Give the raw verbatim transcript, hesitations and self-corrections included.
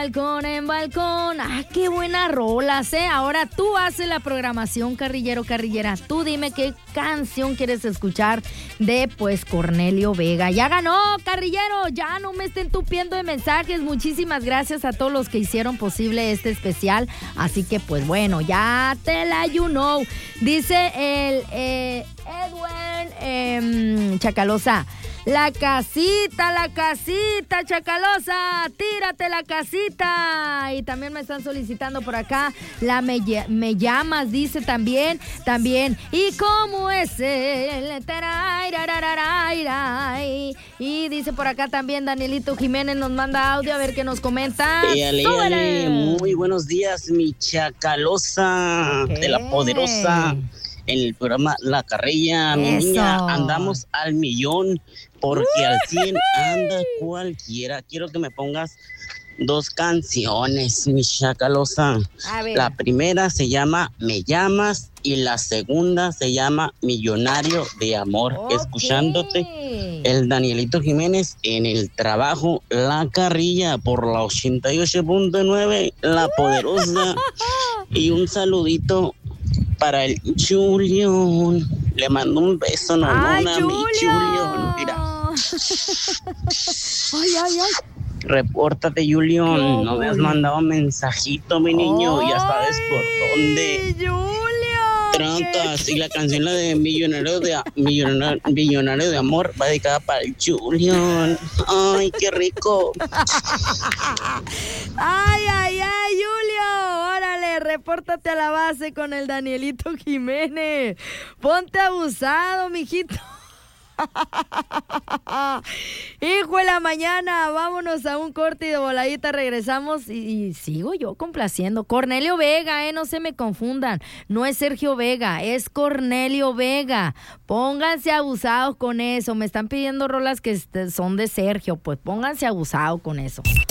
Balcón en balcón. Ah, qué buenas rolas, ¿eh? Ahora tú haces la programación, carrillero, carrillera. Tú dime qué canción quieres escuchar de, pues, Cornelio Vega. Ya ganó, carrillero. Ya no me estén tupiendo de mensajes. Muchísimas gracias a todos los que hicieron posible este especial. Así que, pues, bueno, ya te la you know. Dice el eh, Edwin eh, Chacalosa. La casita, la casita, Chacalosa, tírate la casita. Y también me están solicitando por acá la me, me llamas, dice también, también. ¿Y cómo es el? Y dice por acá también Danielito Jiménez nos manda audio, a ver qué nos comenta. Éale, éale. Muy buenos días, mi Chacalosa, okay, de la poderosa. En el programa La Carrilla, mi Eso. niña, andamos al millón, porque uh, al cien anda cualquiera. Quiero que me pongas dos canciones, mi Chacalosa. La primera se llama Me Llamas y la segunda se llama Millonario de Amor. Okay. Escuchándote, el Danielito Jiménez en el trabajo La Carrilla por la ochenta y ocho punto nueve, La Poderosa. Y un saludito para el Julián. Le mando un beso, no, ay, no, a mi Julián. Mira. Ay, ay, ay. Repórtate, Julián. No, no me has mandado mensajito, mi niño. Ay, ya sabes por dónde. Julián. Trancas. Y la canción, la de Millonario de, millonario, millonario de Amor, va dedicada para el Julián. Ay, qué rico. Ay, ay, ay, Julio. Órale, repórtate a la base con el Danielito Jiménez. Ponte abusado, mijito. Hijo de la mañana, vámonos a un corte y de voladita regresamos y, y sigo yo complaciendo. Cornelio Vega, eh, no se me confundan, no es Sergio Vega, es Cornelio Vega. Pónganse abusados con eso, me están pidiendo rolas que son de Sergio, pues pónganse abusados con eso.